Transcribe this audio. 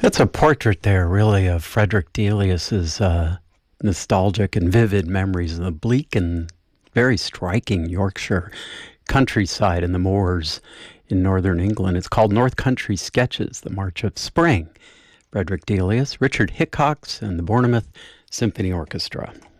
That's a portrait there, really, of Frederick Delius's nostalgic and vivid memories of the bleak and very striking Yorkshire countryside and the moors in northern England. It's called North Country Sketches, The March of Spring. Frederick Delius, Richard Hickox, and the Bournemouth Symphony Orchestra.